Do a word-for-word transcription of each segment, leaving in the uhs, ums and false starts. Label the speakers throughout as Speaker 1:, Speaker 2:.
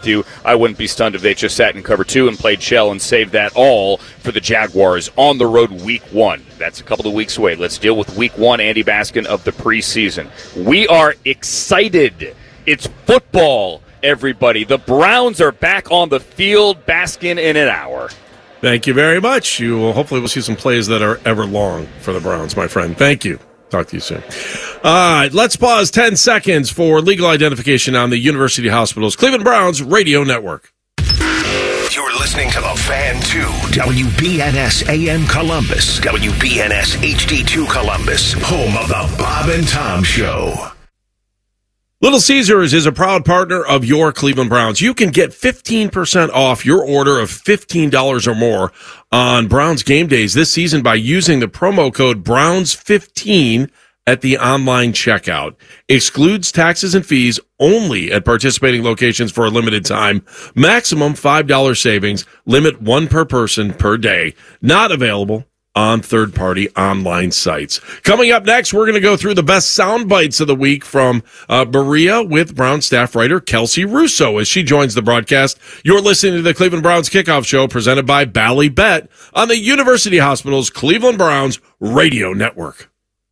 Speaker 1: with you. I wouldn't be stunned if they just sat in cover two and played shell and saved that all for the Jaguars on the road week one. That's a couple of weeks away. Let's deal with week one, Andy Baskin, of the preseason. We are excited. It's football, everybody. The Browns are back on the field. Baskin in an hour.
Speaker 2: Thank you very much. You will hopefully will see some plays that are ever long for the Browns, my friend. Thank you. Talk to you soon. All right, let's pause ten seconds for legal identification on the University Hospitals Cleveland Browns Radio Network.
Speaker 3: You're listening to The Fan two, W B N S A M Columbus, W B N S H D two Columbus, home of the Bob and Tom Show.
Speaker 2: Little Caesars is a proud partner of your Cleveland Browns. You can get fifteen percent off your order of fifteen dollars or more on Browns game days this season by using the promo code Browns fifteen at the online checkout. Excludes taxes and fees only at participating locations for a limited time. Maximum five dollars savings. Limit one per person per day. Not available on third-party online sites. Coming up next, we're going to go through the best sound bites of the week from uh, Berea with Brown staff writer Kelsey Russo as she joins the broadcast. You're listening to the Cleveland Browns Kickoff Show presented by Bally Bet on the University Hospitals Cleveland Browns Radio Network.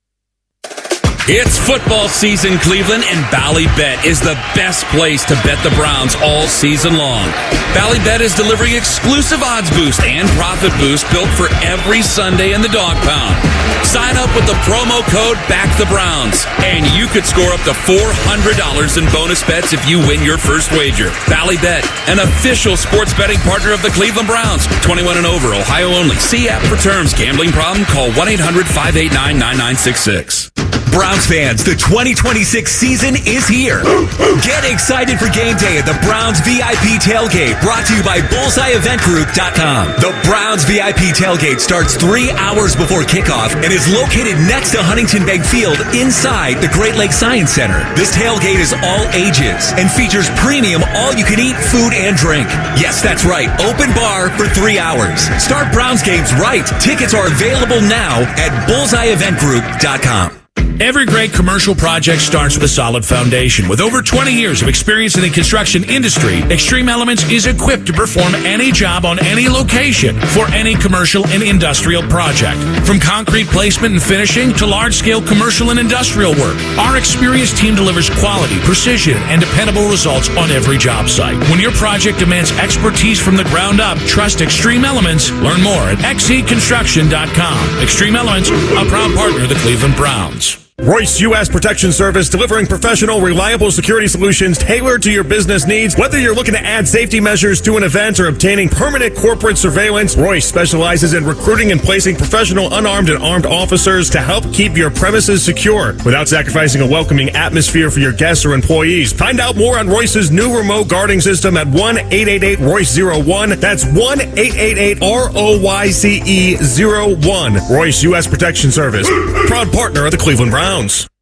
Speaker 4: It's football season, Cleveland, and Bally Bet is the best place to bet the Browns all season long. Bally Bet is delivering exclusive odds boost and profit boost built for every Sunday in the dog pound. Sign up with the promo code BACKTHEBROWNS, and you could score up to four hundred dollars in bonus bets if you win your first wager. Bally Bet, an official sports betting partner of the Cleveland Browns. twenty-one and over, Ohio only. See app for terms. Gambling problem? Call one eight hundred five eight nine nine nine six six.
Speaker 5: Browns fans, the twenty twenty-six season is here. Get excited for game day at the Browns V I P Tailgate, brought to you by bullseye event group dot com. The Browns V I P Tailgate starts three hours before kickoff and is located next to Huntington Bank Field inside the Great Lakes Science Center. This tailgate is all ages and features premium all-you-can-eat food and drink. Yes, that's right, open bar for three hours. Start Browns games right. Tickets are available now at bullseye event group dot com.
Speaker 6: Every great commercial project starts with a solid foundation. With over twenty years of experience in the construction industry, Extreme Elements is equipped to perform any job on any location for any commercial and industrial project. From concrete placement and finishing to large-scale commercial and industrial work, our experienced team delivers quality, precision, and dependable results on every job site. When your project demands expertise from the ground up, trust Extreme Elements. Learn more at x e construction dot com. Extreme Elements, a proud partner of the Cleveland Browns.
Speaker 7: Royce U S Protection Service, delivering professional, reliable security solutions tailored to your business needs. Whether you're looking to add safety measures to an event or obtaining permanent corporate surveillance, Royce specializes in recruiting and placing professional unarmed and armed officers to help keep your premises secure without sacrificing a welcoming atmosphere for your guests or employees. Find out more on Royce's new remote guarding system at one eight eight eight Royce zero one. That's one eight eight eight R O Y C E zero one. Royce U S Protection Service, proud partner of the Cleveland Browns.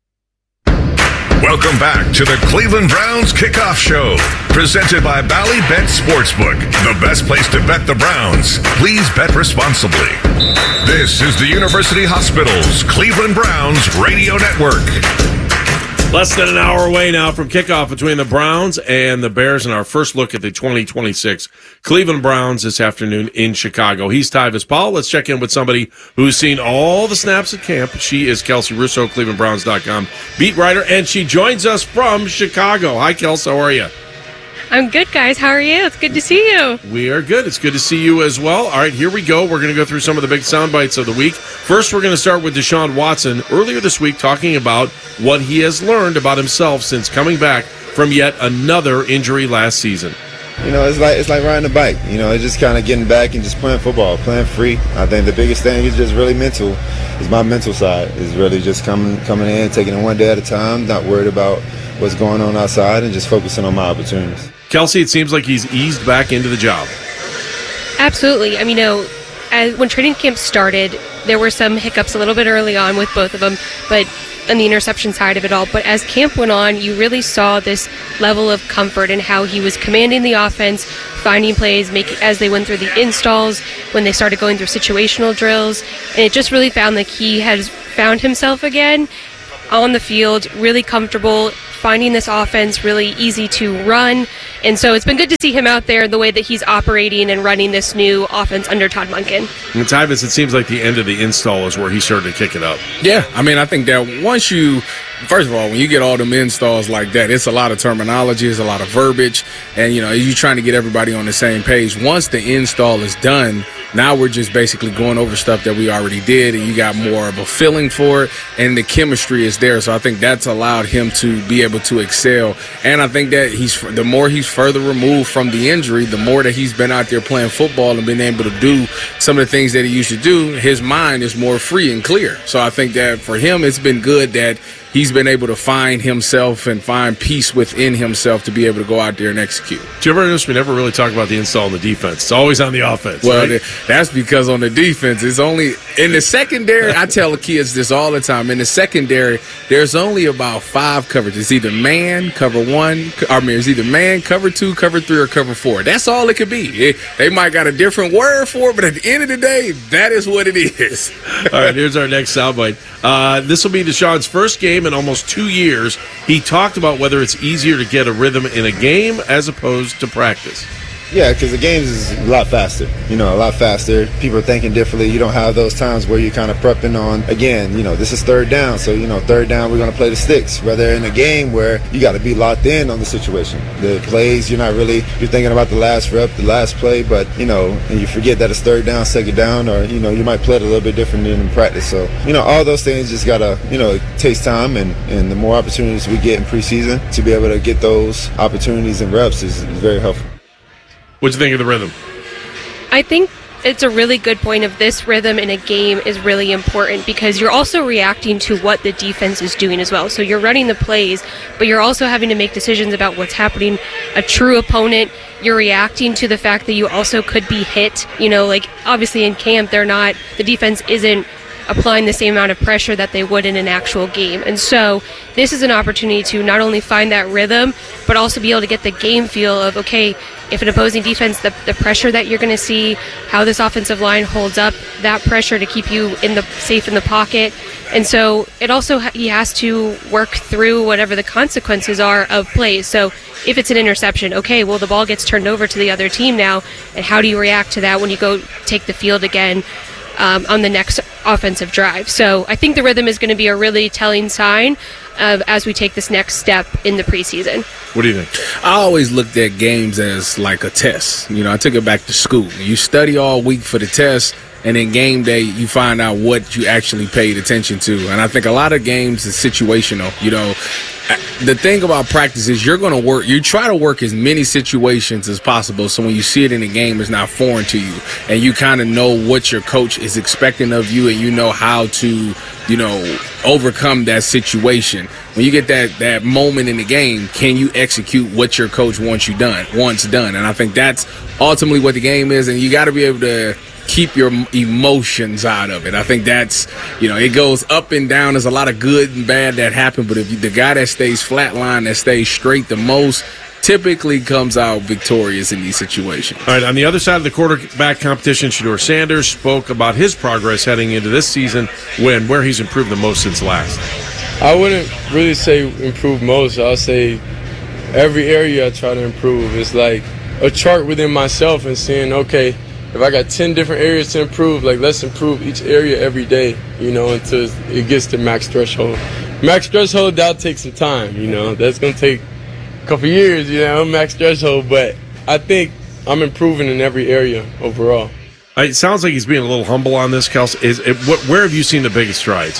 Speaker 3: Welcome back to the Cleveland Browns Kickoff Show, presented by Bally Bet Sportsbook, the best place to bet the Browns. Please bet responsibly. This is the University Hospitals Cleveland Browns Radio Network.
Speaker 2: Less than an hour away now from kickoff between the Browns and the Bears, and our first look at the twenty twenty-six Cleveland Browns this afternoon in Chicago. He's Tyvis Powell. Let's check in with somebody who's seen all the snaps at camp. She is Kelsey Russo, Cleveland Browns dot com beat writer, and she joins us from Chicago. Hi, Kelsey. How are you?
Speaker 8: I'm good, guys. How are you? It's good to see you.
Speaker 2: We are good. It's good to see you as well. All right, here we go. We're going to go through some of the big sound bites of the week. First, we're going to start with Deshaun Watson. Earlier this week, talking about what he has learned about himself since coming back from yet another injury last season.
Speaker 9: You know, it's like it's like riding a bike. You know, it's just kind of getting back and just playing football, playing free. I think the biggest thing is just really mental. Is my mental side is really just coming coming in, taking it one day at a time, not worried about what's going on outside, and just focusing on my opportunities.
Speaker 2: Kelsey, it seems like he's eased back into the job.
Speaker 8: Absolutely. I mean, you know, as, when training camp started, there were some hiccups a little bit early on with both of them, but on the interception side of it all. But as camp went on, you really saw this level of comfort in how he was commanding the offense, finding plays, making as they went through the installs, when they started going through situational drills, and it just really found like he has found himself again on the field, really comfortable, finding this offense really easy to run. And so it's been good to see him out there the way that he's operating and running this new offense under Todd Monken.
Speaker 2: And Tyvis, it seems like the end of the install is where he started to kick it up.
Speaker 10: Yeah, I mean, I think that once you, first of all, when you get all them installs like that, it's a lot of terminology, it's a lot of verbiage, and, you know, you're trying to get everybody on the same page. Once the install is done, now we're just basically going over stuff that we already did, and you got more of a feeling for it, and the chemistry is there. So I think that's allowed him to be able to excel. And I think that he's the more he's further removed from the injury, the more that he's been out there playing football and been able to do some of the things that he used to do, his mind is more free and clear. So I think that for him, it's been good that he's been able to find himself and find peace within himself to be able to go out there and execute.
Speaker 2: Do you ever notice we never really talk about the install on the defense? It's always on the offense.
Speaker 10: Well,
Speaker 2: right?
Speaker 10: That's because on the defense, it's only in the secondary. I tell the kids this all the time. In the secondary, there's only about five coverages. It's either man, cover one, I mean, it's either man, cover two, cover three, or cover four. That's all it could be. It, they might got a different word for it, but at the end of the day, that is what it is.
Speaker 2: All right, here's our next soundbite. Uh, this will be Deshaun's first game in almost two years. He talked about whether it's easier to get a rhythm in a game as opposed to practice.
Speaker 9: Yeah, because the games is a lot faster, you know, a lot faster. People are thinking differently. You don't have those times where you're kind of prepping on, again, you know, this is third down. So, you know, third down, we're going to play the sticks. Rather in a game where you got to be locked in on the situation. The plays, you're not really, you're thinking about the last rep, the last play, but, you know, and you forget that it's third down, second down, or, you know, you might play it a little bit different than in practice. So, you know, all those things just got to, you know, it takes time, and, and the more opportunities we get in preseason to be able to get those opportunities and reps is, is very helpful.
Speaker 2: What do you think of the rhythm?
Speaker 8: I think it's a really good point of this rhythm in a game is really important because you're also reacting to what the defense is doing as well. So you're running the plays, but you're also having to make decisions about what's happening. A true opponent, you're reacting to the fact that you also could be hit. You know, like obviously in camp, they're not, the defense isn't applying the same amount of pressure that they would in an actual game. And so this is an opportunity to not only find that rhythm, but also be able to get the game feel of, okay, if an opposing defense, the, the pressure that you're going to see, how this offensive line holds up that pressure to keep you in the safe in the pocket. And so it also, he has to work through whatever the consequences are of plays. So if it's an interception, okay, well, the ball gets turned over to the other team now, and how do you react to that when you go take the field again um, on the next offensive drive? So I think the rhythm is going to be a really telling sign of as we take this next step in the preseason.
Speaker 2: What do you think?
Speaker 10: I always looked at games as like a test. You know, I took it back to school. You study all week for the test, and then game day, you find out what you actually paid attention to. And I think a lot of games is situational. You know, the thing about practice is you're going to work, you try to work as many situations as possible, so when you see it in the game, it's not foreign to you. And you kind of know what your coach is expecting of you, and you know how to, you know, overcome that situation. When you get that that moment in the game, can you execute what your coach wants you done, wants done? And I think that's ultimately what the game is, and you got to be able to keep your emotions out of it. I think that's, you know, it goes up and down. There's a lot of good and bad that happen, but if you, the guy that stays flatline, that stays straight the most, typically comes out victorious in these situations.
Speaker 2: All right, on the other side of the quarterback competition, Shedeur Sanders spoke about his progress heading into this season, when where he's improved the most since last.
Speaker 11: I wouldn't really say improve most. I'll say every area I try to improve. It's like a chart within myself and seeing, okay, if I got ten different areas to improve, like let's improve each area every day, you know, until it gets to max threshold. Max threshold, that'll take some time, you know. That's going to take a couple years, you know, max threshold. But I think I'm improving in every area overall.
Speaker 2: It sounds like he's being a little humble on this, Kels. Is it, what, where have you seen the biggest strides?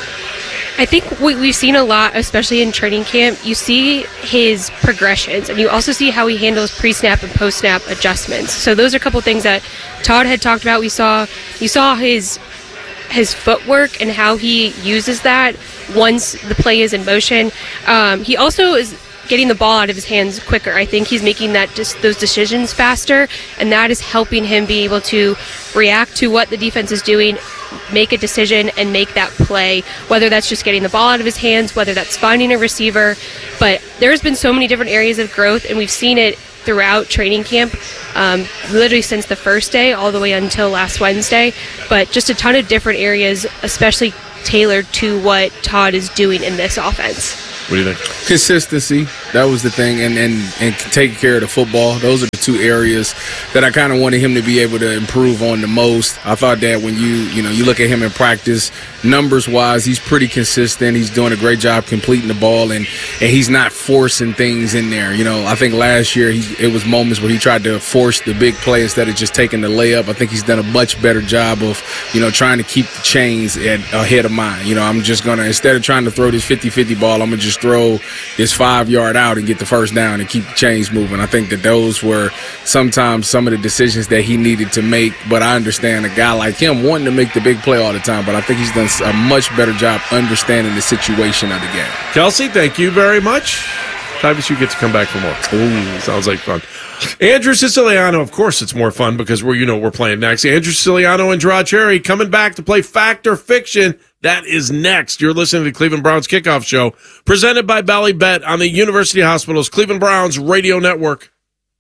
Speaker 8: I think we, we've seen a lot, especially in training camp. You see his progressions, and you also see how he handles pre-snap and post-snap adjustments. So those are a couple things that Todd had talked about. We saw you saw his his footwork and how he uses that once the play is in motion. Um, he also is getting the ball out of his hands quicker. I think he's making that just those decisions faster, and that is helping him be able to react to what the defense is doing, make a decision, and make that play, whether that's just getting the ball out of his hands, whether that's finding a receiver. But there's been so many different areas of growth, and we've seen it throughout training camp, um, literally since the first day all the way until last Wednesday. But just a ton of different areas, especially tailored to what Todd is doing in this offense.
Speaker 2: What do you think?
Speaker 10: Consistency. That was the thing, and and and taking care of the football. Those are the two areas that I kind of wanted him to be able to improve on the most. I thought that when you you know you look at him in practice, numbers wise, he's pretty consistent. He's doing a great job completing the ball, and and he's not forcing things in there. You know, I think last year he, it was moments where he tried to force the big play instead of just taking the layup. I think he's done a much better job of you know trying to keep the chains at, ahead of mine. You know, I'm just gonna instead of trying to throw this fifty-fifty ball, I'm gonna just throw this five yard out and get the first down and keep the chains moving. I think that those were sometimes some of the decisions that he needed to make, but I understand a guy like him wanting to make the big play all the time, but I think he's done a much better job understanding the situation of the game.
Speaker 2: Kelsey, thank you very much. Travis, you get to come back for more. Ooh, sounds like fun. Andrew Siciliano, of course it's more fun because we're, you know, we're playing next. Andrew Siciliano and Draw Cherry coming back to play Fact or Fiction. That is next. You're listening to the Cleveland Browns Kickoff Show, presented by Bally Bet on the University Hospital's Cleveland Browns Radio Network.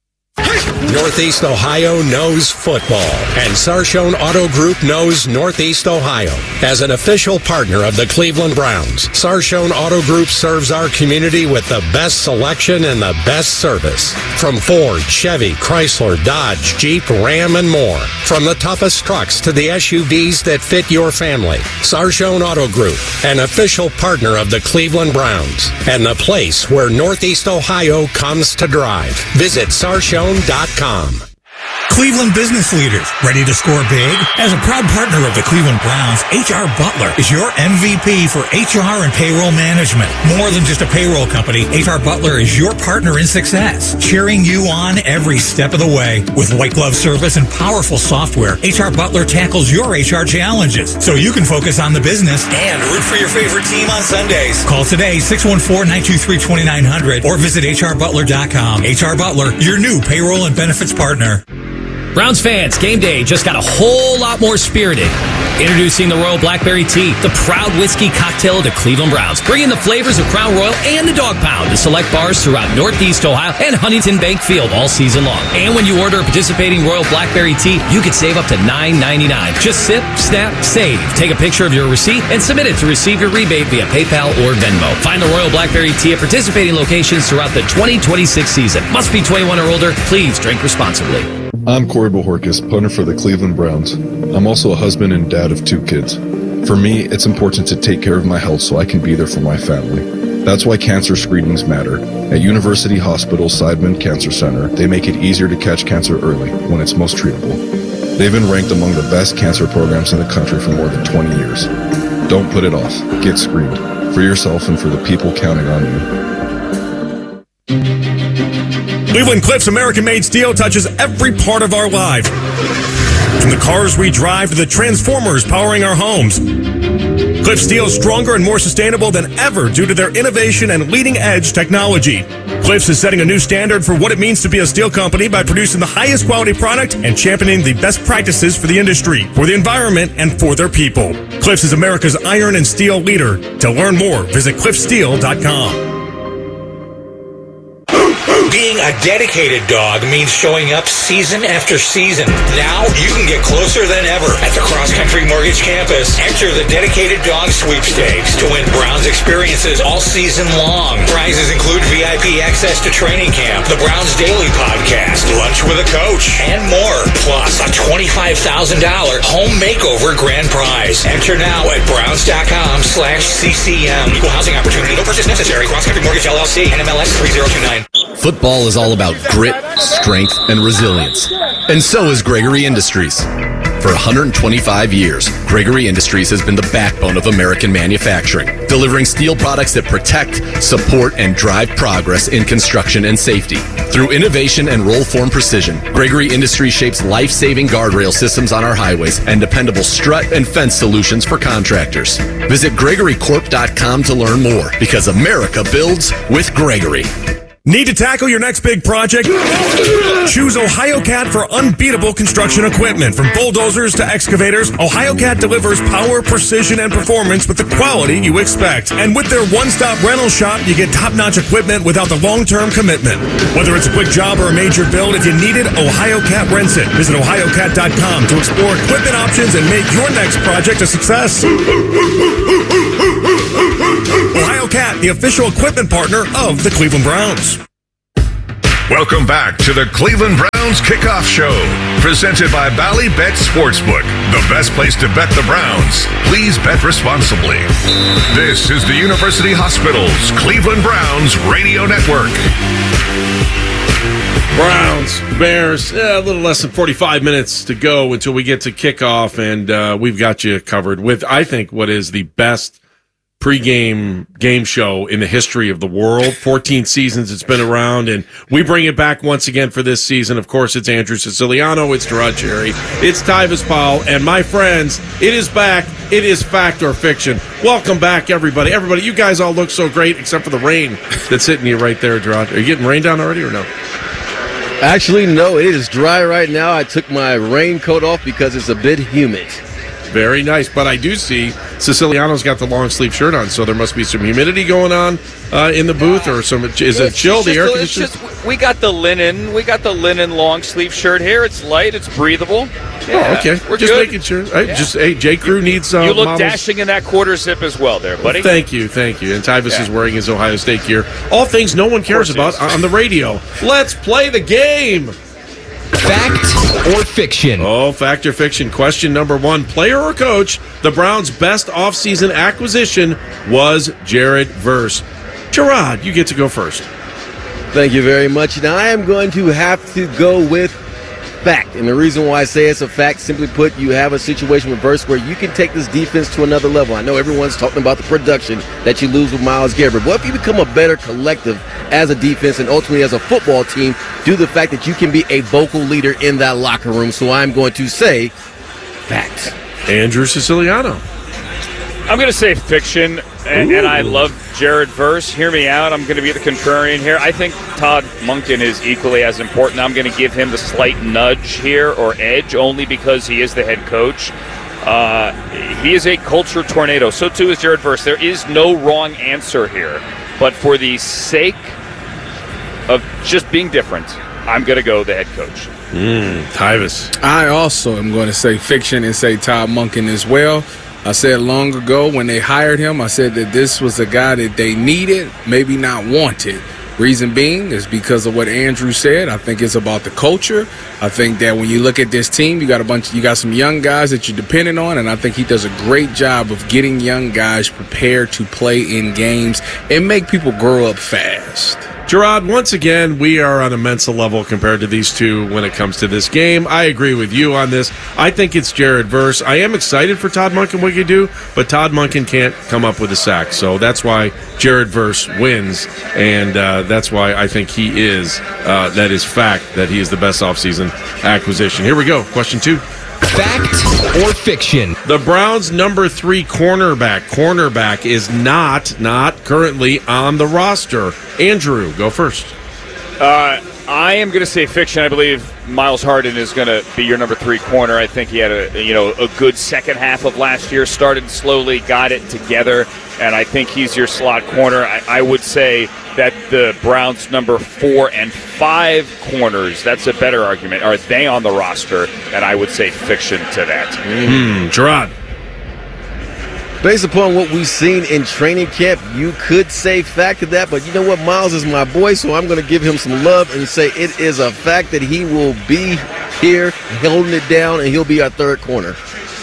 Speaker 12: Northeast Ohio knows football, and Sarshone Auto Group knows Northeast Ohio. As an official partner of the Cleveland Browns, Sarshone Auto Group serves our community with the best selection and the best service. From Ford, Chevy, Chrysler, Dodge, Jeep, Ram, and more. From the toughest trucks to the S U Vs that fit your family. Sarshone Auto Group, an official partner of the Cleveland Browns, and the place where Northeast Ohio comes to drive. Visit sarshone dot com.
Speaker 6: Cleveland business leaders, ready to score big? As a proud partner of the Cleveland Browns, H R Butler is your M V P for H R and payroll management. More than just a payroll company, H R Butler is your partner in success, cheering you on every step of the way. With white glove service and powerful software, H R Butler tackles your H R challenges so you can focus on the business and root for your favorite team on Sundays. Call today, six one four, nine two three, two nine zero zero or visit H R butler dot com. H R Butler, your new payroll and benefits partner.
Speaker 13: Browns fans, game day just got a whole lot more spirited. Introducing the Royal Blackberry Tea, the proud whiskey cocktail of the Cleveland Browns, bringing the flavors of Crown Royal and the Dog Pound to select bars throughout Northeast Ohio and Huntington Bank Field all season long. And when you order a participating Royal Blackberry Tea, you can save up to nine ninety-nine. Just sip, snap, save. Take a picture of your receipt and submit it to receive your rebate via PayPal or Venmo. Find the Royal Blackberry Tea at participating locations throughout the twenty twenty-six season. Must be twenty-one or older. Please drink responsibly.
Speaker 14: I'm Corey Bohorkis, punter for the Cleveland Browns. I'm also a husband and dad of two kids. For me, it's important to take care of my health so I can be there for my family. That's why cancer screenings matter. At University Hospital Seidman Cancer Center, they make it easier to catch cancer early when it's most treatable. They've been ranked among the best cancer programs in the country for more than twenty years. Don't put it off. Get screened. For yourself and for the people counting on you.
Speaker 7: Cleveland Cliffs American-made steel touches every part of our life. From the cars we drive to the transformers powering our homes. Cliff Steel is stronger and more sustainable than ever due to their innovation and leading-edge technology. Cliffs is setting a new standard for what it means to be a steel company by producing the highest quality product and championing the best practices for the industry, for the environment, and for their people. Cliffs is America's iron and steel leader. To learn more, visit cliff steel dot com.
Speaker 15: Being a dedicated dog means showing up season after season. Now you can get closer than ever at the Cross Country Mortgage Campus. Enter the Dedicated Dog Sweepstakes to win Browns experiences all season long. Prizes include V I P access to training camp, the Browns Daily Podcast, lunch with a coach, and more. Plus a twenty-five thousand dollars home makeover grand prize. Enter now at browns.com slash CCM. Equal housing opportunity. No purchase necessary. Cross Country Mortgage L L C. N M L S three zero two nine.
Speaker 16: Football is all about grit, strength, and resilience. And so is Gregory Industries. For one hundred twenty-five years, Gregory Industries has been the backbone of American manufacturing, delivering steel products that protect, support, and drive progress in construction and safety. Through innovation and roll-form precision, Gregory Industries shapes life-saving guardrail systems on our highways and dependable strut and fence solutions for contractors. Visit gregory corp dot com to learn more, because America builds with Gregory.
Speaker 7: Need to tackle your next big project? Choose OhioCat for unbeatable construction equipment. From bulldozers to excavators, OhioCat delivers power, precision, and performance with the quality you expect. And with their one-stop rental shop, you get top-notch equipment without the long-term commitment. Whether it's a quick job or a major build, if you need it, OhioCat rents it. Visit ohio cat dot com to explore equipment options and make your next project a success. Ohio Cat, the official equipment partner of the Cleveland Browns.
Speaker 3: Welcome back to the Cleveland Browns Kickoff Show, presented by Bally Bet Sportsbook, the best place to bet the Browns. Please bet responsibly. This is the University Hospital's Cleveland Browns Radio Network.
Speaker 2: Browns, Bears, eh, a little less than forty-five minutes to go until we get to kickoff, and uh, we've got you covered with, I think, what is the best pregame game show in the history of the world. fourteen seasons it's been around, and we bring it back once again for this season. Of course, it's Andrew Siciliano, it's Gerard Cherry, it's Tyvis Powell, and my friends, it is back. It is Fact or Fiction. Welcome back, everybody. Everybody, you guys all look so great, except for the rain that's hitting you right there, Gerard. Are you getting rain down already or no?
Speaker 17: Actually, no. It is dry right now. I took my raincoat off because it's a bit humid.
Speaker 2: Very nice, but I do see Siciliano's got the long sleeve shirt on, so there must be some humidity going on uh, in the booth, or some is it chill? The air conditioning.
Speaker 1: We got the linen. We got the linen long sleeve shirt here. It's light. It's breathable. Yeah,
Speaker 2: oh, okay.
Speaker 1: We're
Speaker 2: just
Speaker 1: good.
Speaker 2: making sure. Right?
Speaker 1: Yeah.
Speaker 2: Just hey, J. Crew needs. Uh,
Speaker 1: you look
Speaker 2: models.
Speaker 1: dashing in that quarter zip as well, there, buddy.
Speaker 2: Well, thank you, thank you. And Tyvis
Speaker 1: yeah.
Speaker 2: is wearing his Ohio State gear. All things no one cares about on the radio. Let's play the game.
Speaker 12: Fact or fiction?
Speaker 2: Oh, fact or fiction. Question number one. Player or coach, the Browns' best offseason acquisition was Jared Verse. Gerard, you get to go first.
Speaker 17: Thank you very much. Now, I am going to have to go with fact. And the reason why I say it's a fact, simply put, you have a situation with Verse where you can take this defense to another level. I know everyone's talking about the production that you lose with Myles Garrett. What if you become a better collective as a defense and ultimately as a football team due to the fact that you can be a vocal leader in that locker room? So I'm going to say fact.
Speaker 2: Andrew Siciliano.
Speaker 1: I'm going to say fiction, and, and I love Jared Verse. Hear me out. I'm going to be the contrarian here. I think Todd Monken is equally as important. I'm going to give him the slight nudge here, or edge, only because he is the head coach. Uh, he is a culture tornado. So, too, is Jared Verse. There is no wrong answer here. But for the sake of just being different, I'm going to go the head coach.
Speaker 2: Mm, Tyvis.
Speaker 10: I also am going to say fiction and say Todd Monken as well. I said long ago when they hired him, I said that this was a guy that they needed, maybe not wanted. Reason being is because of what Andrew said. I think it's about the culture. I think that when you look at this team, you got a bunch, you got some young guys that you're depending on, and I think he does a great job of getting young guys prepared to play in games and make people grow up fast.
Speaker 2: Gerard, once again, we are on a mental level compared to these two when it comes to this game. I agree with you on this. I think it's Jared Verse. I am excited for Todd Monken, what he do, but Todd Monken can't come up with a sack. So that's why Jared Verse wins, and uh, that's why I think he is, uh, that is fact, that he is the best offseason acquisition. Here we go. Question two.
Speaker 12: Fact or fiction?
Speaker 2: The Browns' number three cornerback, cornerback is not, not currently on the roster. Andrew, go first.
Speaker 1: Uh, I am going to say fiction. I believe Miles Harden is going to be your number three corner. I think he had a you know a good second half of last year. Started slowly, got it together, and I think he's your slot corner. I, I would say that the Browns' number four and five corners, that's a better argument. Are they on the roster? And I would say fiction to that.
Speaker 2: Mm, Gerard.
Speaker 17: Based upon what we've seen in training camp, you could say fact to that, but you know what? Miles is my boy, so I'm going to give him some love and say it is a fact that he will be here holding it down, and he'll be our third corner.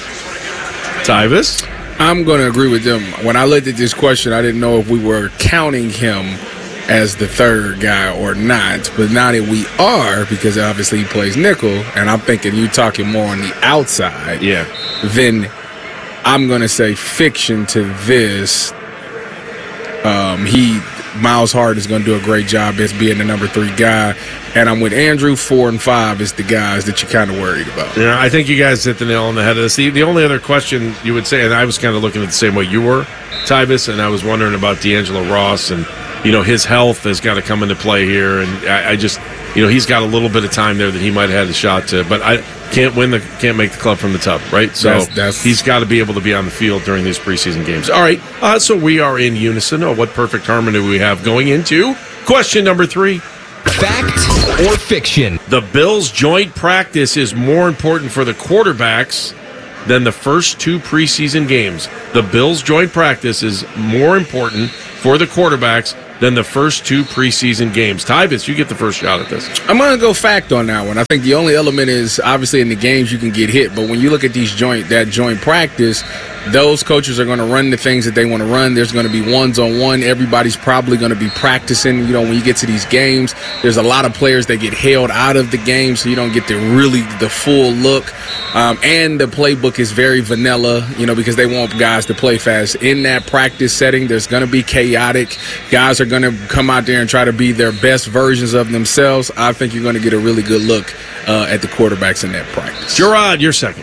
Speaker 2: Tyvis?
Speaker 10: I'm going to agree with them. When I looked at this question, I didn't know if we were counting him as the third guy or not, but now that we are, because obviously he plays nickel, and I'm thinking you're talking more on the outside,
Speaker 2: yeah,
Speaker 10: then I'm going to say fiction to this. Um, he, Miles Hart is going to do a great job as being the number three guy. And I'm with Andrew. Four and five is the guys that you're kind of worried about.
Speaker 2: Yeah, I think you guys hit the nail on the head of this. The, the only other question you would say, and I was kind of looking at the same way you were, Tyvis, and I was wondering about D'Angelo Ross, and, you know, his health has got to come into play here. And I, I just, you know, he's got a little bit of time there that he might have had a shot to, but I can't win the, can't make the club from the top, right? So
Speaker 10: that's, that's,
Speaker 2: he's got to be able to be on the field during these preseason games. All right, uh, so we are in unison. Oh, what perfect harmony we have going into question number three.
Speaker 12: Fact or fiction?
Speaker 2: The Bills' joint practice is more important for the quarterbacks than the first two preseason games. The Bills' joint practice is more important for for the quarterbacks than the first two preseason games. Tyvis, you get the first shot at this.
Speaker 10: I'm going to go fact on that one. I think the only element is obviously in the games you can get hit, but when you look at these joint that joint practice, those coaches are going to run the things that they want to run. There's going to be ones-on-one. Everybody's probably going to be practicing. You know, when you get to these games, there's a lot of players that get held out of the game, so you don't get the really the full look. Um, and the playbook is very vanilla, you know, because they want guys to play fast. In that practice setting, there's going to be chaotic. Guys are going to come out there and try to be their best versions of themselves. I think you're going to get a really good look uh, at the quarterbacks in that practice.
Speaker 2: Gerard, you're second.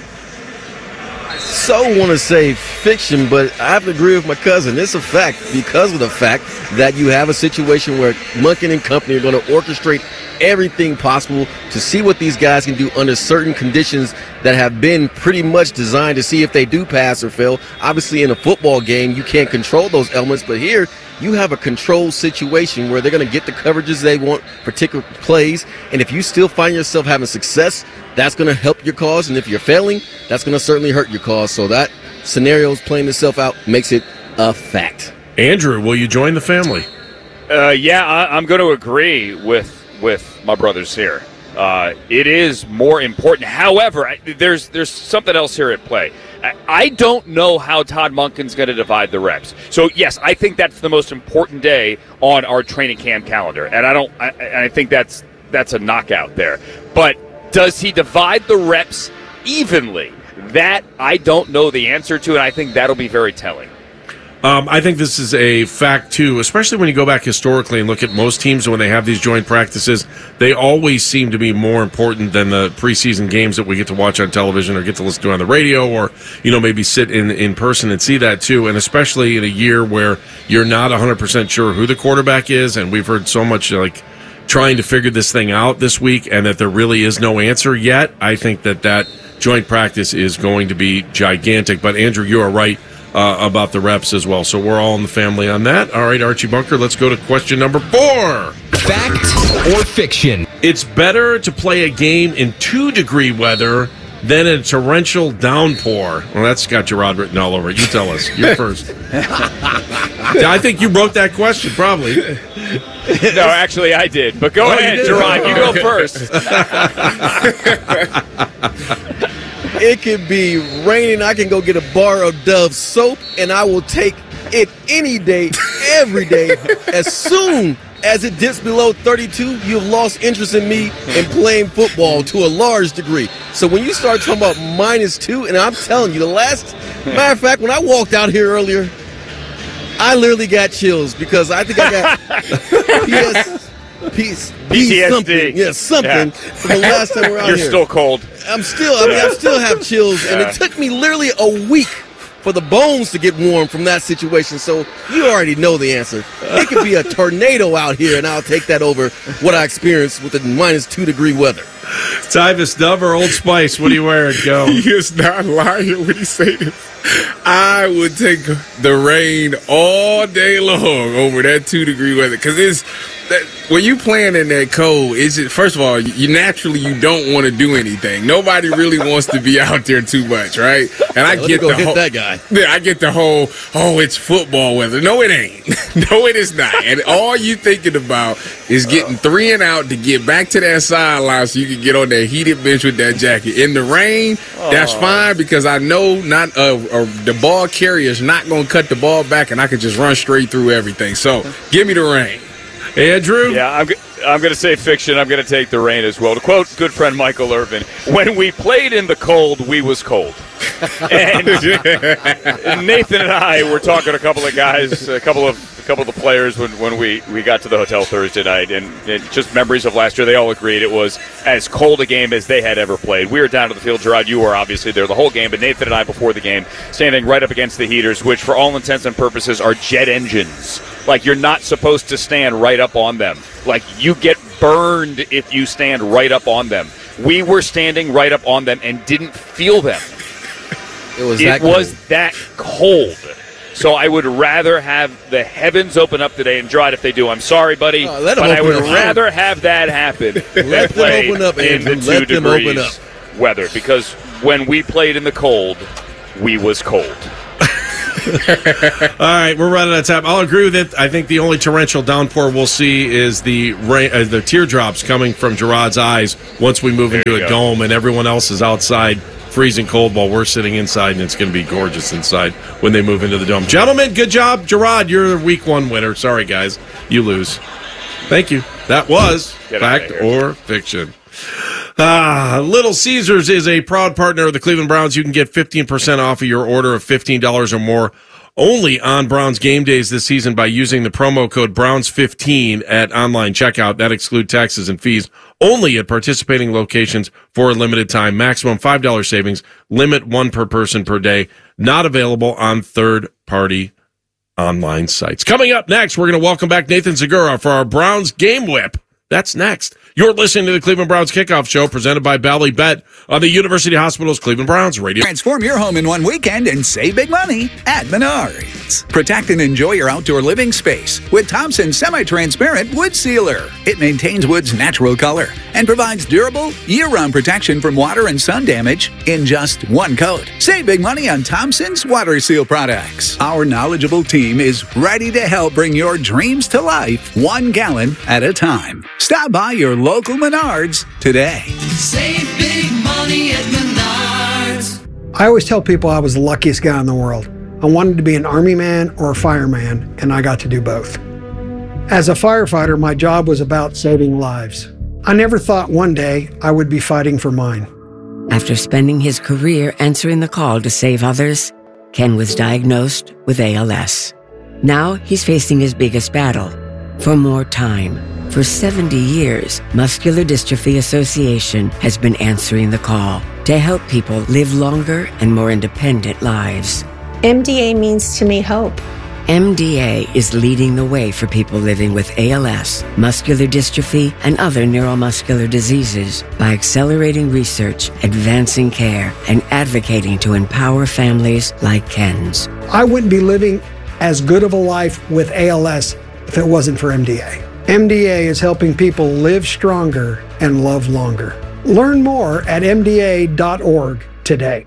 Speaker 17: I so want to say fiction, but I have to agree with my cousin. It's a fact because of the fact that you have a situation where Monken and company are going to orchestrate everything possible to see what these guys can do under certain conditions that have been pretty much designed to see if they do pass or fail. Obviously, in a football game, you can't control those elements, but here you have a controlled situation where they're going to get the coverages they want, particular plays, and if you still find yourself having success, that's going to help your cause, and if you're failing, that's going to certainly hurt your cause. So that scenario is playing itself out, makes it a fact.
Speaker 2: Andrew, will you join the family?
Speaker 1: Uh, yeah, I, I'm going to agree with with my brothers here. Uh, it is more important. However, I, there's there's something else here at play. I, I don't know how Todd Monken's going to divide the reps. So yes, I think that's the most important day on our training camp calendar, and I don't. I, I think that's that's a knockout there. But does he divide the reps evenly? That I don't know the answer to, and I think that'll be very telling.
Speaker 2: Um, I think this is a fact, too, especially when you go back historically and look at most teams when they have these joint practices. They always seem to be more important than the preseason games that we get to watch on television or get to listen to on the radio or, you know, maybe sit in, in person and see that, too. And especially in a year where you're not one hundred percent sure who the quarterback is, and we've heard so much, like, trying to figure this thing out this week and that there really is no answer yet. I think that that joint practice is going to be gigantic. But, Andrew, you are right. Uh, about the reps as well. So we're all in the family on that. All right, Archie Bunker, let's go to question number four.
Speaker 12: Fact or fiction?
Speaker 2: It's better to play a game in two-degree weather than a torrential downpour. Well, that's got Gerard written all over it. You tell us. You're first. I think you wrote that question, probably.
Speaker 1: No, actually, I did. But go oh, ahead, Gerard. You go first.
Speaker 17: It could be raining. I can go get a bar of Dove soap, and I will take it any day, every day. As soon as it dips below thirty-two, you've lost interest in me in playing football to a large degree. So when you start talking about minus two, and I'm telling you, the last, matter of fact, when I walked out here earlier, I literally got chills because I think I got P S P-
Speaker 1: P T S D.
Speaker 17: Something. Yeah, something yeah. from the last time we were out
Speaker 1: You're
Speaker 17: here.
Speaker 1: You're still cold.
Speaker 17: I'm still, I mean, I still have chills, yeah. and it took me literally a week for the bones to get warm from that situation. So you already know the answer. It could be a tornado out here, and I'll take that over what I experienced with the minus two degree weather.
Speaker 2: Tyvis, Dove or Old Spice? What are you wearing? Go.
Speaker 10: He is not lying when he say this. I would take the rain all day long over that two degree weather because it's that when you playing in that cold. It's just, first of all, you naturally you don't want to do anything. Nobody really wants to be out there too much, right? And I
Speaker 17: Let
Speaker 10: get
Speaker 17: go
Speaker 10: the
Speaker 17: hit
Speaker 10: whole,
Speaker 17: that guy.
Speaker 10: Yeah, I get the whole oh, it's football weather. No, it ain't. No, it is not. And all you thinking about is getting three and out to get back to that sideline so you can get on that heated bench with that jacket in the rain. Oh. That's fine because I know not uh, uh, the ball carrier is not going to cut the ball back, and I can just run straight through everything. So give me the rain.
Speaker 2: Andrew?
Speaker 1: Yeah, I'm, I'm going to say fiction. I'm going to take the rain as well. To quote good friend Michael Irvin, when we played in the cold, we was cold. And Nathan and I were talking to a couple of guys, a couple of a couple of the players when, when we, we got to the hotel Thursday night, and, and just memories of last year. They all agreed it was as cold a game as they had ever played. We were down to the field. Gerard, you were obviously there the whole game, but Nathan and I before the game standing right up against the heaters, which for all intents and purposes are jet engines. Like, you're not supposed to stand right up on them. Like, you get burned if you stand right up on them. We were standing right up on them and didn't feel them.
Speaker 17: It was
Speaker 1: it
Speaker 17: that
Speaker 1: was
Speaker 17: cold.
Speaker 1: that cold. So I would rather have the heavens open up today. And Gerard, if they do, I'm sorry, buddy,
Speaker 17: uh, but
Speaker 1: I would
Speaker 17: up.
Speaker 1: rather have that happen than
Speaker 17: let
Speaker 1: play
Speaker 17: them open up,
Speaker 1: in
Speaker 17: Andrew.
Speaker 1: the two
Speaker 17: let them
Speaker 1: degrees
Speaker 17: open up.
Speaker 1: weather. Because when we played in the cold, we was cold.
Speaker 2: All right, we're running out of time. I'll agree with it. I think the only torrential downpour we'll see is the rain, uh, the teardrops coming from Gerard's eyes once we move
Speaker 1: There
Speaker 2: into
Speaker 1: you
Speaker 2: a
Speaker 1: go.
Speaker 2: dome and everyone else is outside freezing cold while we're sitting inside, and it's going to be gorgeous inside when they move into the dome. Gentlemen, good job. Gerard, you're the week one winner. Sorry, guys. You lose. Thank you. That was
Speaker 1: Get out
Speaker 2: Fact
Speaker 1: of here.
Speaker 2: or Fiction. Ah, Little Caesars is a proud partner of the Cleveland Browns. You can get fifteen percent off of your order of fifteen dollars or more only on Browns game days this season by using the promo code Browns fifteen at online checkout. That excludes taxes and fees only at participating locations for a limited time. Maximum five dollars savings. Limit one per person per day. Not available on third-party online sites. Coming up next, we're going to welcome back Nathan Segura for our Browns Game Whip. That's next. You're listening to the Cleveland Browns Kickoff Show presented by Bally Bet on the University Hospital's Cleveland Browns radio.
Speaker 18: Transform your home in one weekend and save big money at Menards. Protect and enjoy your outdoor living space with Thompson's semi-transparent wood sealer. It maintains wood's natural color and provides durable, year-round protection from water and sun damage in just one coat. Save big money on Thompson's water seal products. Our knowledgeable team is ready to help bring your dreams to life one gallon at a time. Stop by your local Menards today.
Speaker 19: Save big money at Menards.
Speaker 20: I always tell people I was the luckiest guy in the world. I wanted to be an army man or a fireman, and I got to do both. As a firefighter, my job was about saving lives. I never thought one day I would be fighting for mine.
Speaker 21: After spending his career answering the call to save others, Ken was diagnosed with A L S. Now he's facing his biggest battle, for more time. For seventy years, Muscular Dystrophy Association has been answering the call to help people live longer and more independent lives.
Speaker 22: M D A means to me hope.
Speaker 21: M D A is leading the way for people living with A L S, muscular dystrophy, and other neuromuscular diseases by accelerating research, advancing care, and advocating to empower families like Ken's.
Speaker 20: I wouldn't be living as good of a life with A L S if it wasn't for M D A. M D A is helping people live stronger and love longer. Learn more at M D A dot org today.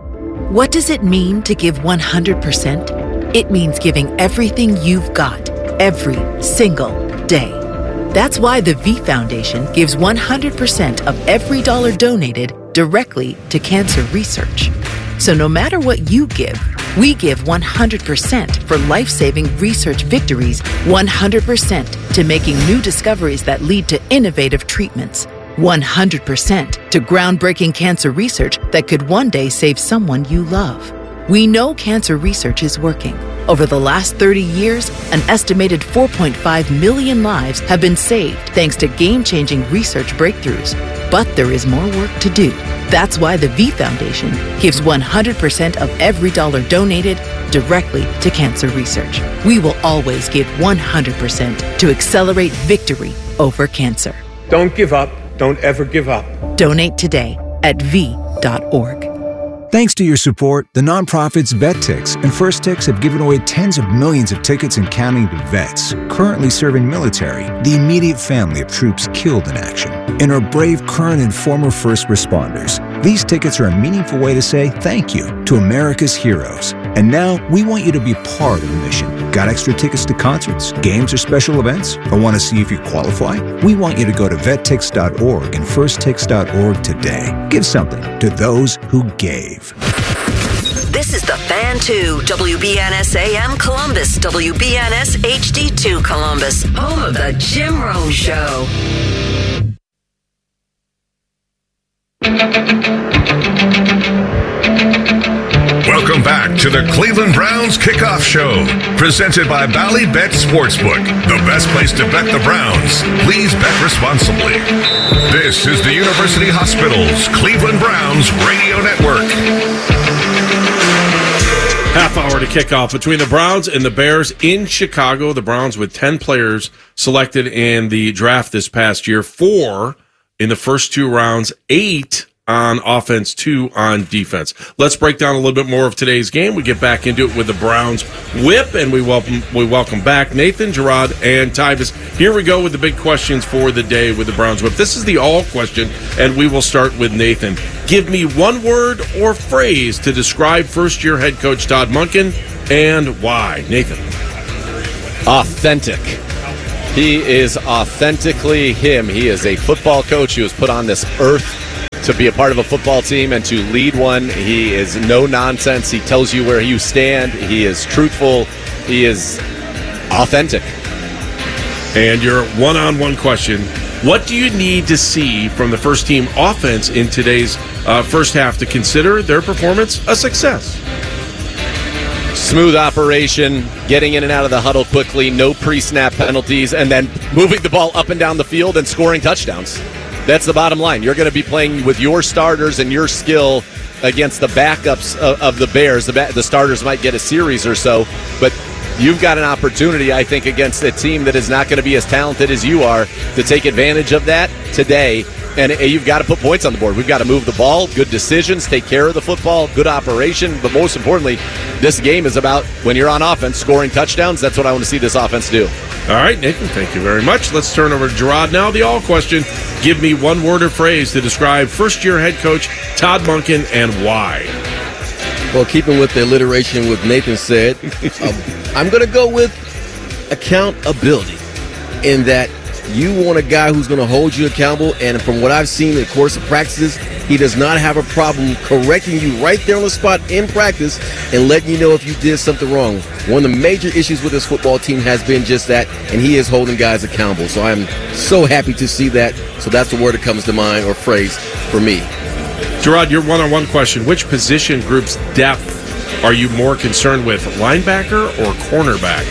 Speaker 23: What does it mean to give one hundred percent? It means giving everything you've got, every single day. That's why the V Foundation gives one hundred percent of every dollar donated directly to cancer research. So no matter what you give, we give one hundred percent for life-saving research victories, one hundred percent to making new discoveries that lead to innovative treatments, one hundred percent to groundbreaking cancer research that could one day save someone you love. We know cancer research is working. Over the last thirty years, an estimated four point five million lives have been saved thanks to game-changing research breakthroughs. But there is more work to do. That's why the V Foundation gives one hundred percent of every dollar donated directly to cancer research. We will always give one hundred percent to accelerate victory over cancer.
Speaker 24: Don't give up. Don't ever give up.
Speaker 23: Donate today at V dot org.
Speaker 25: Thanks to your support, the nonprofits VetTix and First Tix have given away tens of millions of tickets and counting to vets currently serving military, the immediate family of troops killed in action, and our brave current and former first responders. These tickets are a meaningful way to say thank you to America's heroes. And now we want you to be part of the mission. Got extra tickets to concerts, games, or special events? Or want to see if you qualify? We want you to go to vet tix dot org and first tix dot org today. Give something to those who gave.
Speaker 26: This is the Fan two, W B N S A M Columbus, W B N S H D two Columbus, home of the Jim Rome Show.
Speaker 3: Welcome back to the Cleveland Browns Kickoff Show, presented by Bally Bet Sportsbook, the best place to bet the Browns. Please bet responsibly. This is the University Hospital's Cleveland Browns Radio Network.
Speaker 2: Half hour to kick off between the Browns and the Bears in Chicago. The Browns with ten players selected in the draft this past year, four in the first two rounds, eight on offense, two on defense. Let's break down a little bit more of today's game. We get back into it with the Browns whip, and we welcome we welcome back Nathan, Gerard, and Tyvis. Here we go with the big questions for the day with the Browns whip. This is the all question, and we will start with Nathan. Give me one word or phrase to describe first-year head coach Todd Monken and why? Nathan.
Speaker 16: Authentic. He is authentically him. He is a football coach who was put on this earth to be a part of a football team and to lead one. He is no nonsense. He tells you where you stand. He is truthful. He is authentic.
Speaker 2: And your one-on-one question, what do you need to see from the first team offense in today's uh, first half to consider their performance a success?
Speaker 16: Smooth operation, getting in and out of the huddle quickly, no pre-snap penalties, and then moving the ball up and down the field and scoring touchdowns. That's the bottom line. You're going to be playing with your starters and your skill against the backups of, of the Bears. The, ba- the starters might get a series or so, but you've got an opportunity, I think, against a team that is not going to be as talented as you are to take advantage of that today. And you've got to put points on the board. We've got to move the ball, good decisions, take care of the football, good operation. But most importantly, this game is about, when you're on offense, scoring touchdowns. That's what I want to see this offense do.
Speaker 2: All right, Nathan, thank you very much. Let's turn over to Gerard now. The all question. Give me one word or phrase to describe first-year head coach Todd Monken and why.
Speaker 17: Well, keeping with the alliteration with Nathan said, um, I'm going to go with accountability, in that you want a guy who's going to hold you accountable, and from what I've seen in the course of practices, he does not have a problem correcting you right there on the spot in practice and letting you know if you did something wrong. One of the major issues with this football team has been just that, and he is holding guys accountable. So I'm so happy to see that. So that's the word that comes to mind, or phrase, for me.
Speaker 2: Gerard, your one-on-one question. Which position group's depth are you more concerned with, linebacker or cornerback?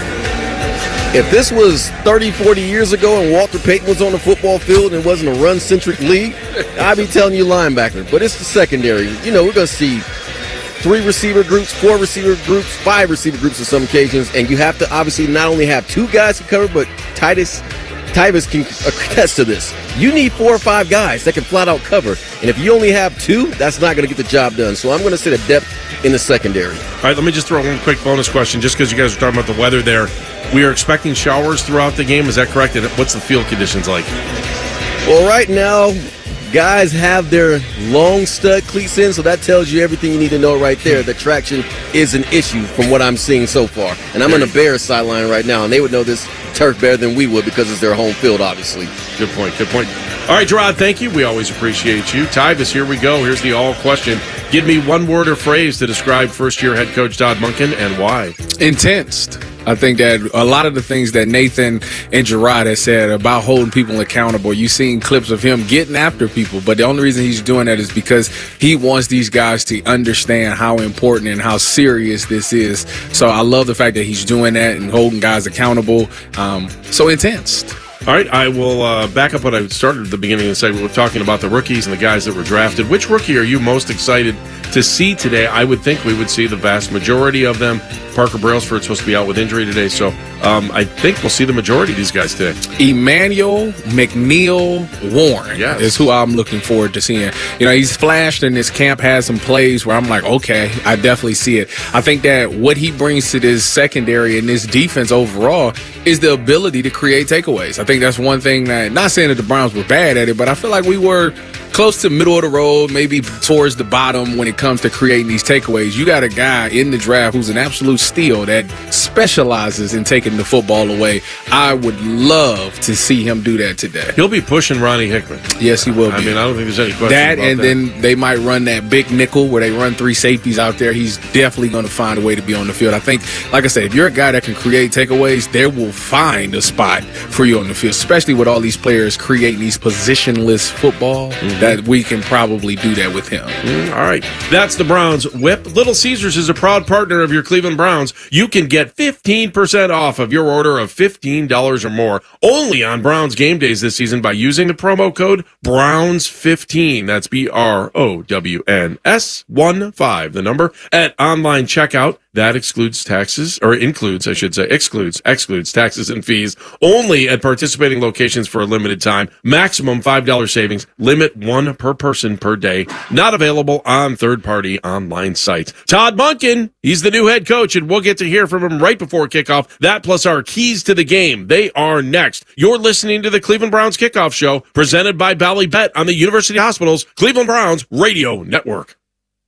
Speaker 17: If this was thirty, forty years ago and Walter Payton was on the football field and it wasn't a run-centric league, I'd be telling you linebacker. But it's the secondary. You know, we're going to see three receiver groups, four receiver groups, five receiver groups on some occasions, and you have to obviously not only have two guys to cover, but Titus Tyvis can attest to this. You need four or five guys that can flat out cover. And if you only have two, that's not going to get the job done. So I'm going to say the depth in the secondary.
Speaker 2: All right, let me just throw one quick bonus question, just because you guys are talking about the weather there. We are expecting showers throughout the game. Is that correct? And what's the field conditions like?
Speaker 17: Well, right now, guys have their long stud cleats in, so that tells you everything you need to know right there. The traction is an issue from what I'm seeing so far. And I'm on the Bears sideline right now, and they would know this turf better than we would because it's their home field, obviously.
Speaker 2: Good point, good point. All right, Gerard, thank you. We always appreciate you. Tyvis, here we go. Here's the all question. Give me one word or phrase to describe first-year head coach Todd Monken and why.
Speaker 10: Intense. I think that a lot of the things that Nathan and Gerard has said about holding people accountable, you've seen clips of him getting after people, but the only reason he's doing that is because he wants these guys to understand how important and how serious this is. So I love the fact that he's doing that and holding guys accountable. Um, so intense.
Speaker 2: All right, I will uh, back up what I started at the beginning of the segment. We're talking about the rookies and the guys that were drafted. Which rookie are you most excited to see today? I would think we would see the vast majority of them. Parker Brailsford's supposed to be out with injury today, so um, I think we'll see the majority of these guys today.
Speaker 10: Emmanuel McNeil Warren
Speaker 2: yes.
Speaker 10: is who I'm looking forward to seeing. You know, he's flashed, and this camp has some plays where I'm like, okay, I definitely see it. I think that what he brings to this secondary and this defense overall is the ability to create takeaways. I think that's one thing that, not saying that the Browns were bad at it, but I feel like we were close to middle of the road, maybe towards the bottom when it comes to creating these takeaways. You got a guy in the draft who's an absolute steal that specializes in taking the football away. I would love to see him do that today.
Speaker 2: He'll be pushing Ronnie Hickman.
Speaker 10: Yes, he will be.
Speaker 2: I mean, I don't think there's any question
Speaker 10: that,
Speaker 2: about
Speaker 10: and
Speaker 2: that.
Speaker 10: then they might run that big nickel where they run three safeties out there. He's definitely going to find a way to be on the field. I think, like I said, if you're a guy that can create takeaways, they will find a spot for you on the field, especially with all these players creating these positionless football, mm-hmm. that we can probably do that with him.
Speaker 2: Mm, all right. That's the Browns Whip. Little Caesars is a proud partner of your Cleveland Browns. You can get fifteen percent off of your order of fifteen dollars or more only on Browns game days this season by using the promo code Browns fifteen. That's B R O W N S one five, the number, at online checkout. That excludes taxes, or includes, I should say, excludes, excludes taxes and fees only at participating locations for a limited time. Maximum five dollars savings, limit one per person per day. Not available on third-party online sites. Todd Monken, he's the new head coach, and we'll get to hear from him right before kickoff. That plus our keys to the game. They are next. You're listening to the Cleveland Browns Kickoff Show, presented by Bally Bet on the University Hospital's Cleveland Browns Radio Network.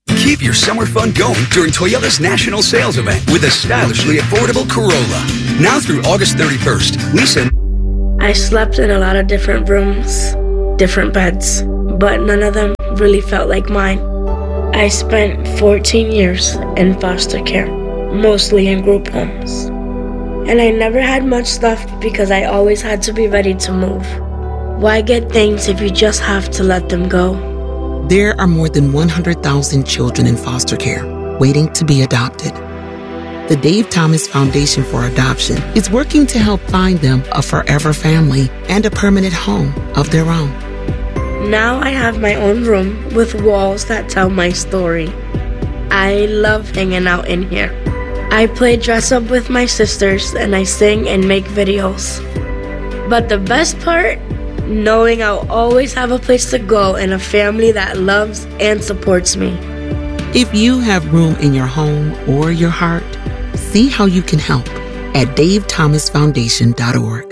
Speaker 18: Keep your summer fun going during Toyota's national sales event with a stylishly affordable Corolla. Now through August thirty-first, Lisa.
Speaker 4: I slept in a lot of different rooms, different beds, but none of them really felt like mine. I spent fourteen years in foster care, mostly in group homes. And I never had much stuff because I always had to be ready to move. Why get things if you just have to let them go?
Speaker 5: There are more than one hundred thousand children in foster care waiting to be adopted. The Dave Thomas Foundation for Adoption is working to help find them a forever family and a permanent home of their own.
Speaker 4: Now I have my own room with walls that tell my story. I love hanging out in here. I play dress up with my sisters and I sing and make videos. But the best part? Knowing I'll always have a place to go and a family that loves and supports me.
Speaker 5: If you have room in your home or your heart, see how you can help at dave thomas foundation dot org.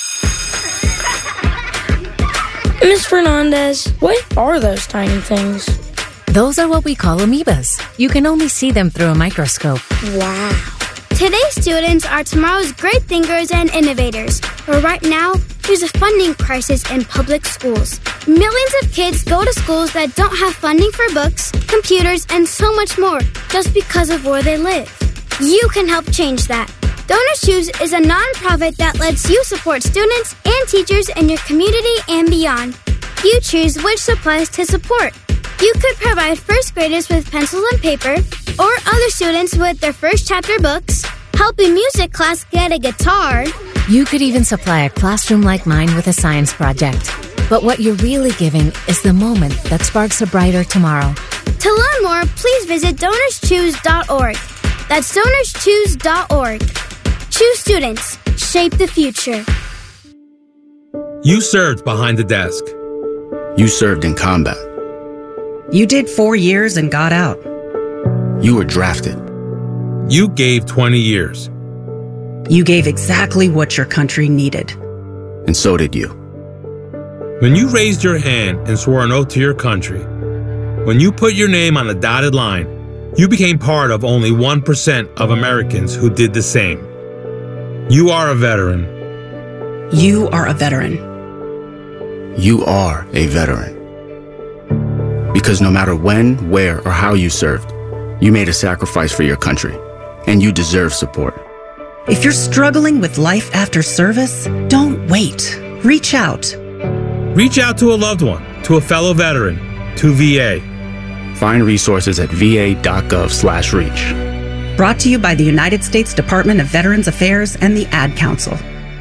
Speaker 6: Miz Fernandez, what are those tiny things?
Speaker 8: Those are what we call amoebas. You can only see them through a microscope.
Speaker 6: Wow.
Speaker 9: Today's students are tomorrow's great thinkers and innovators. But right now, there's a funding crisis in public schools. Millions of kids go to schools that don't have funding for books, computers, and so much more just because of where they live. You can help change that. Donors Choose is a nonprofit that lets you support students and teachers in your community and beyond. You choose which supplies to support. You could provide first graders with pencils and paper, or other students with their first chapter books, help a music class get a guitar.
Speaker 8: You could even supply a classroom like mine with a science project. But what you're really giving is the moment that sparks a brighter tomorrow.
Speaker 9: To learn more, please visit donors choose dot org. That's donors choose dot org. Choose students. Shape the future.
Speaker 11: You served behind the desk.
Speaker 27: You served in combat.
Speaker 28: You did four years and got out.
Speaker 27: You were drafted.
Speaker 11: You gave twenty years.
Speaker 28: You gave exactly what your country needed.
Speaker 27: And so did you.
Speaker 11: When you raised your hand and swore an oath to your country, when you put your name on a dotted line, you became part of only one percent of Americans who did the same. You are a veteran.
Speaker 28: You are a veteran.
Speaker 27: You are a veteran. Because no matter when, where, or how you served, you made a sacrifice for your country, and you deserve support.
Speaker 28: If you're struggling with life after service, don't wait. Reach out.
Speaker 11: Reach out to a loved one, to a fellow veteran, to V A.
Speaker 27: Find resources at va.gov slash reach.
Speaker 28: Brought to you by the United States Department of Veterans Affairs and the Ad Council.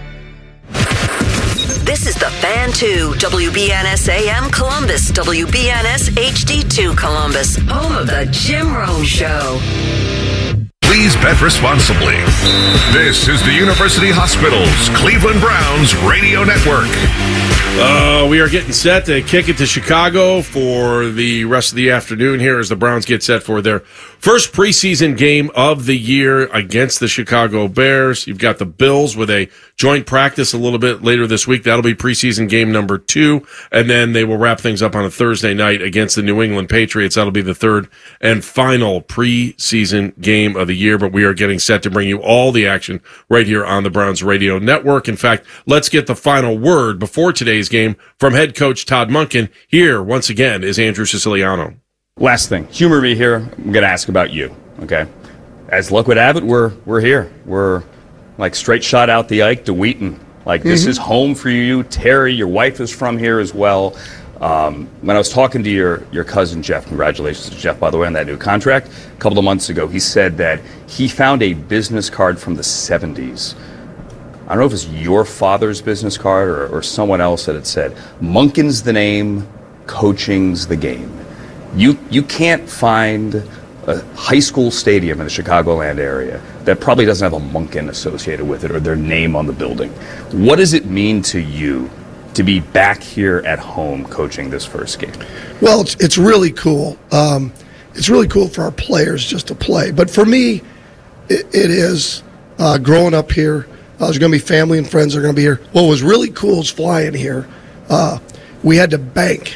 Speaker 26: This is the Fan two, W B N S A M Columbus, W B N S H D two Columbus, home of the Jim Rome Show.
Speaker 3: Please bet responsibly. This is the University Hospital's Cleveland Browns Radio Network.
Speaker 2: Uh, we are getting set to kick it to Chicago for the rest of the afternoon here as the Browns get set for their first preseason game of the year against the Chicago Bears. You've got the Bills with a joint practice a little bit later this week. That'll be preseason game number two, and then they will wrap things up on a Thursday night against the New England Patriots. That'll be the third and final preseason game of the year, but we are getting set to bring you all the action right here on the Browns Radio Network. In fact, let's get the final word before today's game from head coach Todd Monken. Here, once again, is Andrew Siciliano.
Speaker 29: Last thing, humor me here. I'm going to ask about you, okay? As luck would have it, we're we're here. We're like straight shot out the Ike to Wheaton. Like, this
Speaker 30: Mm-hmm.
Speaker 29: is home for you. Terry, your wife is from here as well. Um, when I was talking to your, your cousin, Jeff, congratulations to Jeff, by the way, on that new contract, a couple of months ago, he said that he found a business card from the seventies. I don't know if it's your father's business card or, or someone else that it said, Monken's the name, coaching's the game. You you can't find a high school stadium in the Chicagoland area that probably doesn't have a Monken associated with it or their name on the building. What does it mean to you to be back here at home coaching this first game?
Speaker 30: Well, it's it's really cool. Um, it's really cool for our players just to play. But for me, it, it is uh, growing up here. Uh, there's going to be family and friends that are going to be here. What was really cool is flying here. Uh, we had to bank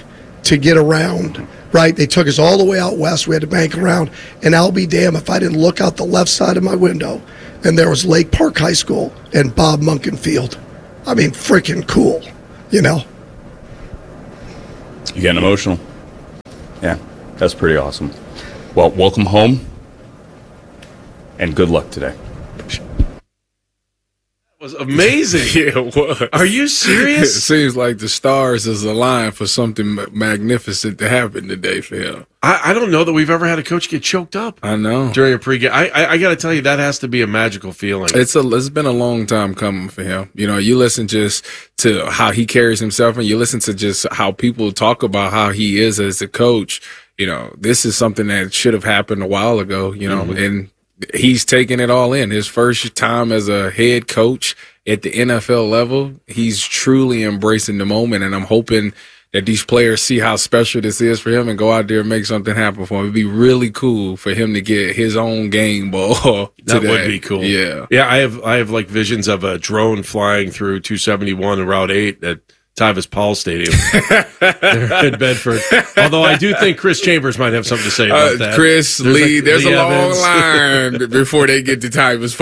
Speaker 30: to get around, right? They took us all the way out west. We had to bank around. And I'll be damned if I didn't look out the left side of my window and there was Lake Park High School and Bob Munkin Field. I mean, freaking cool, you know?
Speaker 29: You getting emotional? Yeah, that's pretty awesome. Well, welcome home and good luck today.
Speaker 2: Was amazing.
Speaker 10: Yeah, it was.
Speaker 2: Are you serious?
Speaker 10: It seems like the stars is aligned for something magnificent to happen today for him.
Speaker 2: I, I don't know that we've ever had a coach get choked up.
Speaker 10: I know.
Speaker 2: During a pregame. I, I, I got to tell you, that has to be a magical feeling.
Speaker 10: It's a. It's been a long time coming for him. You know, you listen just to how he carries himself, and you listen to just how people talk about how he is as a coach. You know, this is something that should have happened a while ago. You know, mm-hmm. and he's taking it all in. His first time as a head coach at the N F L level, he's truly embracing the moment, and I'm hoping that these players see how special this is for him and go out there and make something happen for him. It'd be really cool for him to get his own game ball today.
Speaker 2: That would be cool.
Speaker 10: Yeah.
Speaker 2: Yeah, I have I have like visions of a drone flying through two seventy-one and Route eight at Tyvus Paul Stadium there in Bedford. Although I do think Chris Chambers might have something to say about
Speaker 10: uh,
Speaker 2: that.
Speaker 10: Chris,
Speaker 2: there's
Speaker 10: Lee,
Speaker 2: like
Speaker 10: there's
Speaker 2: Lee
Speaker 10: a long
Speaker 2: Evans.
Speaker 10: line before they get to Tyvus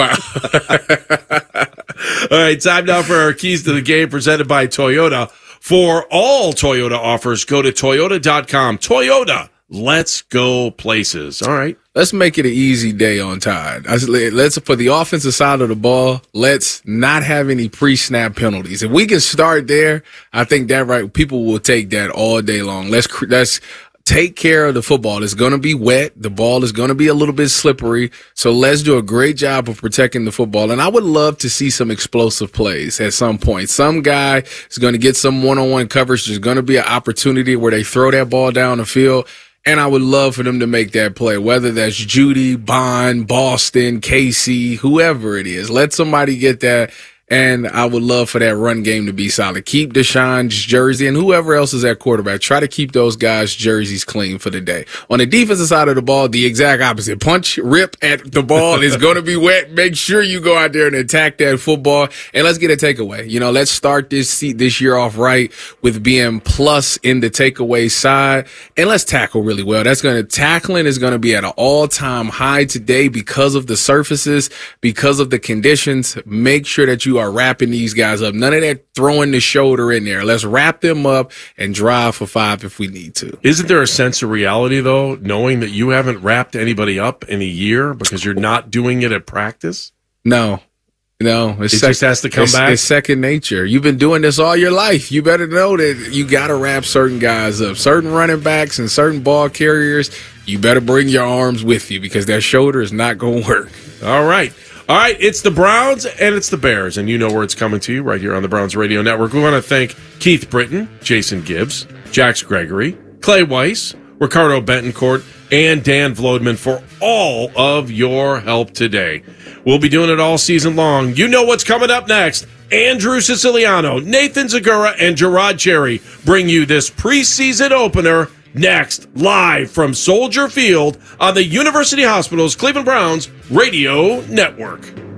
Speaker 10: Paul.
Speaker 2: All right, time now for our keys to the game presented by Toyota. For all Toyota offers, go to toyota dot com. Toyota, let's go places. All right.
Speaker 10: Let's make it an easy day on Tide. Let's, for the offensive side of the ball, let's not have any pre-snap penalties. If we can start there, I think that right, people will take that all day long. Let's, let's take care of the football. It's going to be wet. The ball is going to be a little bit slippery. So let's do a great job of protecting the football. And I would love to see some explosive plays at some point. Some guy is going to get some one-on-one coverage. There's going to be an opportunity where they throw that ball down the field. And I would love for them to make that play, whether that's Judy, Bond, Boston, Casey, whoever it is. Let somebody get that. And I would love for that run game to be solid. Keep Deshaun's jersey and whoever else is at quarterback. Try to keep those guys' jerseys clean for the day. On the defensive side of the ball, the exact opposite. Punch, rip at the ball. It's going to be wet. Make sure you go out there and attack that football. And let's get a takeaway. You know, let's start this this year off right with being plus in the takeaway side. And let's tackle really well. That's going to, tackling is going to be at an all-time high today because of the surfaces, because of the conditions. Make sure that you are wrapping these guys up. None of that throwing the shoulder in there. Let's wrap them up and drive for five if we need to.
Speaker 2: Isn't there a sense of reality, though, knowing that you haven't wrapped anybody up in a year because you're not doing it at practice?
Speaker 10: No. No. It's
Speaker 2: it
Speaker 10: sec-
Speaker 2: just has to come
Speaker 10: it's,
Speaker 2: back?
Speaker 10: It's second nature. You've been doing this all your life. You better know that you got to wrap certain guys up. Certain running backs and certain ball carriers, you better bring your arms with you because that shoulder is not going to work.
Speaker 2: All right. All right, it's the Browns and it's the Bears, and you know where it's coming to you right here on the Browns Radio Network. We want to thank Keith Britton, Jason Gibbs, Jax Gregory, Clay Weiss, Ricardo Betancourt, and Dan Vlodman for all of your help today. We'll be doing it all season long. You know what's coming up next. Andrew Siciliano, Nathan Zagura, and Gerard Cherry bring you this preseason opener next, live from Soldier Field on the University Hospital's Cleveland Browns Radio Network.